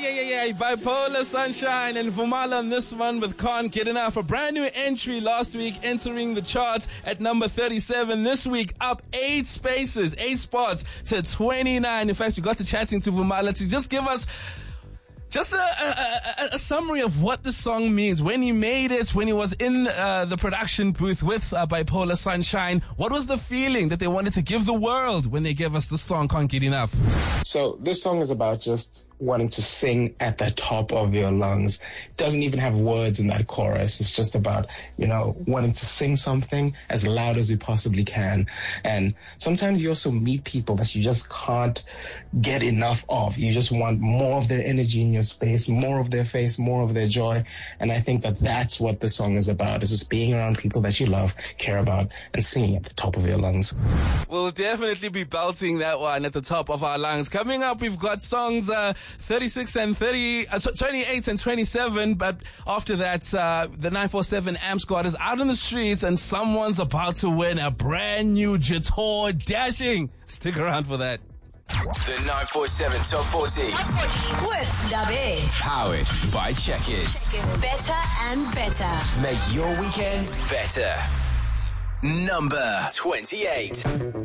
Bipolar Sunshine and Vumala on this one with Can't Get Enough. A brand new entry last week entering the charts at number 37. This week up 8 spaces, 8 spots to 29. In fact, we got to chatting to Vumala to just give us just a summary of what the song means. When he made it, when he was in the production booth with Bipolar Sunshine, what was the feeling that they wanted to give the world when they gave us the song Can't Get Enough? So this song is about just wanting to sing at the top of your lungs. It doesn't even have words in that chorus. It's just about, wanting to sing something as loud as we possibly can. And sometimes you also meet people that you just can't get enough of. You just want more of their energy in your space, more of their face, more of their joy. And I think that that's what the song is about. It's just being around people that you love, care about, and singing at the top of your lungs. We'll definitely be belting that one at the top of our lungs. Coming up, we've got songs 36 and 28 and 27. But after that, the 947 Amp Squad is out in the streets and someone's about to win a brand new Jetour Dashing. Stick around for that. The 947 Top 40 with Dabe. Powered by Checkers. Better and better. Make your weekends better. Number 28.